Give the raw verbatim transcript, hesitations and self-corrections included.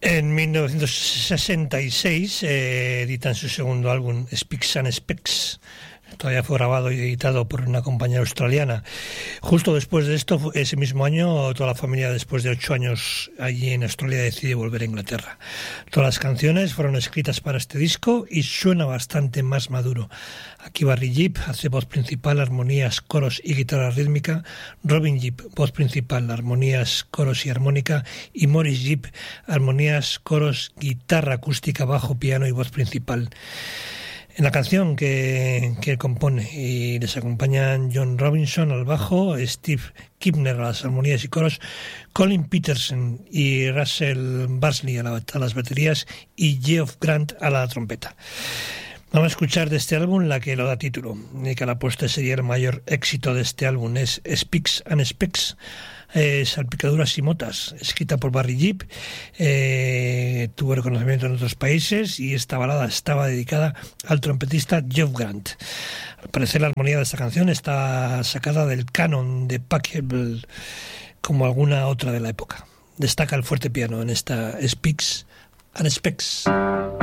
En mil novecientos sesenta y seis eh, editan su segundo álbum, Speaks and Specs. Todavía fue grabado y editado por una compañía australiana. Justo después de esto, ese mismo año, toda la familia, después de ocho años allí en Australia, decide volver a Inglaterra. Todas las canciones fueron escritas para este disco y suena bastante más maduro. Aquí Barry Gibb hace voz principal, armonías, coros y guitarra rítmica. Robin Gibb, voz principal, armonías, coros y armónica. Y Maurice Gibb, armonías, coros, guitarra acústica, bajo, piano y voz principal. En la canción que, que compone y les acompañan John Robinson al bajo, Steve Kibner a las armonías y coros, Colin Peterson y Russell Barsley a, la, a las baterías y Geoff Grant a la trompeta. Vamos a escuchar de este álbum la que lo da título, y que a la postre sería el mayor éxito de este álbum, es Speaks and Specs, eh, Salpicaduras y Motas, escrita por Barry Gibb, eh, tuvo reconocimiento en otros países y esta balada estaba dedicada al trompetista Geoff Grant. Al parecer la armonía de esta canción está sacada del canon de Pachelbel como alguna otra de la época. Destaca el fuerte piano en esta Speaks and Specs.